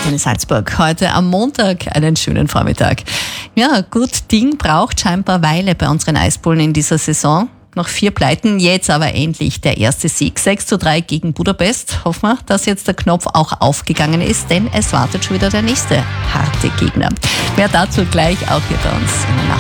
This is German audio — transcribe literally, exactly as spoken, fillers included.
Antoni Salzburg. Heute am Montag einen schönen Vormittag. Ja, gut Ding braucht scheinbar Weile bei unseren Eisbullen in dieser Saison. Noch vier Pleiten, jetzt aber endlich der erste Sieg. sechs zu drei gegen Budapest. Hoffen wir, dass jetzt der Knopf auch aufgegangen ist, denn es wartet schon wieder der nächste harte Gegner. Mehr dazu gleich auch hier bei uns in der Nacht.